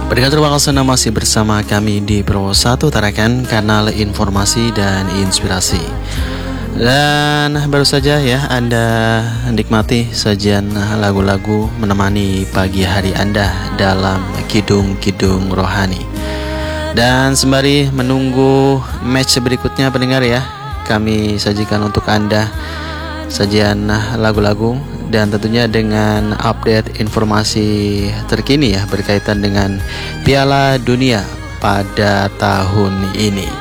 Pendengar terima kasih masih bersama kami di Pro 1 Tarakan, kanal informasi dan inspirasi. Dan baru saja ya Anda nikmati sajian lagu-lagu menemani pagi hari Anda dalam Kidung-Kidung Rohani. Dan sembari menunggu match berikutnya pendengar ya, kami sajikan untuk Anda sajian lagu-lagu dan tentunya dengan update informasi terkini ya berkaitan dengan Piala Dunia pada tahun ini.